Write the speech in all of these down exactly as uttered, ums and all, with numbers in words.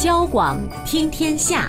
交广听天下。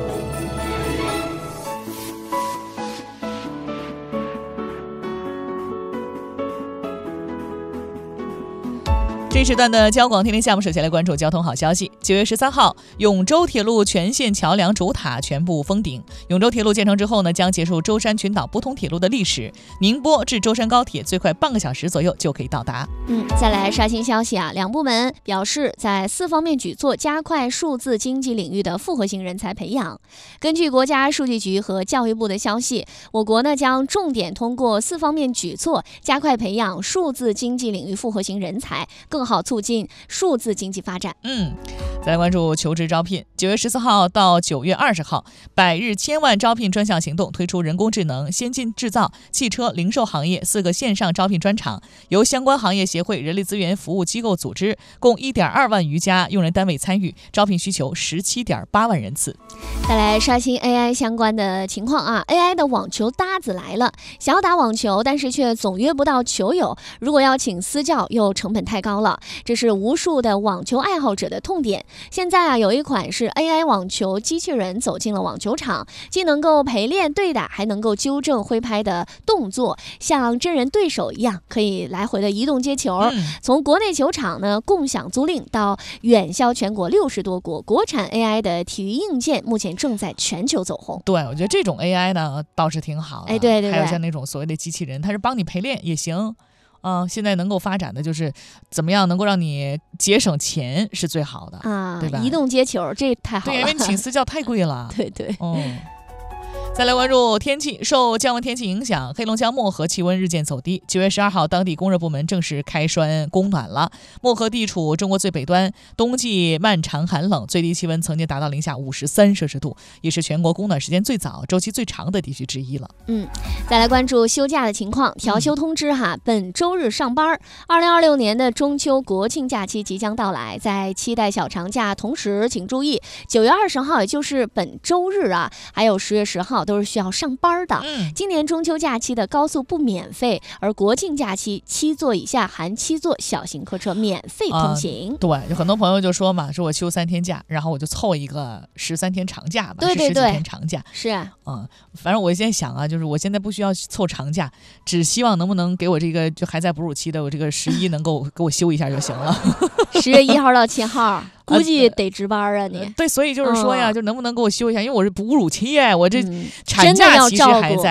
这一时段的交广天天下，我们首先来关注交通好消息。九月十三号，永州铁路全线桥梁主塔全部封顶。永州铁路建成之后呢，将结束舟山群岛不通铁路的历史。宁波至舟山高铁最快半个小时左右就可以到达。 嗯，再来刷新消息啊，两部门表示在四方面举措加快数字经济领域的复合型人才培养。根据国家数据局和教育部的消息，我国呢将重点通过四方面举措加快培养数字经济领域复合型人才，更好促进数字经济发展。 嗯，再来关注求职招聘。九月十四号到九月二十号，百日千万招聘专项行动推出人工智能、先进制造、汽车、零售行业四个线上招聘专场，由相关行业协会、人力资源服务机构组织，共一点二万余家用人单位参与，招聘需求十七点八万人次。 再来刷新 A I 相关的情况啊 ，A I 的网球搭子来了，想要打网球，但是却总约不到球友，如果要请私教又成本太高了，这是无数的网球爱好者的痛点。现在啊，有一款是 A I 网球机器人走进了网球场，既能够陪练对打，还能够纠正挥拍的动作，像真人对手一样，可以来回的移动接球。嗯、从国内球场呢共享租赁到远销全国六十多国，国产 A I 的体育硬件目前正在全球走红。 对，我觉得这种 A I 呢倒是挺好的。 哎，对对对， 还有像那种所谓的机器人，它是帮你陪练也行。嗯、呃，现在能够发展的就是怎么样能够让你节省钱是最好的啊， 对吧？ 移动接球这太好了， 对，因为请私教太贵了。 对对， 嗯。再来关注天气，受降温天气影响，黑龙江漠河气温日渐走低。九月十二号，当地供热部门正式开栓供暖了。漠河地处中国最北端，冬季漫长寒冷，最低气温曾经达到零下五十三摄氏度，也是全国供暖时间最早、周期最长的地区之一了。 嗯，再来关注休假的情况，调休通知哈，嗯、本周日上班。二零二六年的中秋国庆假期即将到来，在期待小长假同时，请注意，九月二十号，也就是本周日啊，还有十月十号。都是需要上班的。 嗯， 今年中秋假期的高速不免费，而国庆假期七座以下含七座小型客车免费通行。 呃、对，有很多朋友就说嘛，说我休三天假，然后我就凑一个十三天长假吧， 对对对， 十几天长假。 是啊， 嗯，反正我现在想啊，就是我现在不需要凑长假，只希望能不能给我这个就还在哺乳期的我这个十一能够给我休一下就行了。 十月一号到七号。估计得值班啊你、呃、 对，所以就是说呀、嗯、就能不能给我休一下，因为我是哺乳期哎，我这嗯、 产假其实还在